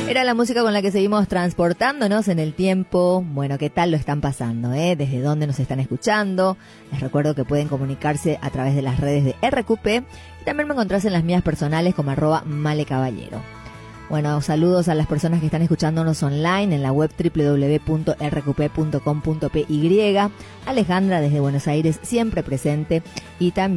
Era la música con la que seguimos transportándonos en el tiempo. Bueno, ¿qué tal lo están pasando? ¿Desde dónde nos están escuchando? Les recuerdo que pueden comunicarse a través de las redes de RQP y también me encontrás en las mías personales como @malecaballero. Bueno, saludos a las personas que están escuchándonos online en la web www.rqp.com.py. Alejandra desde Buenos Aires, siempre presente, y también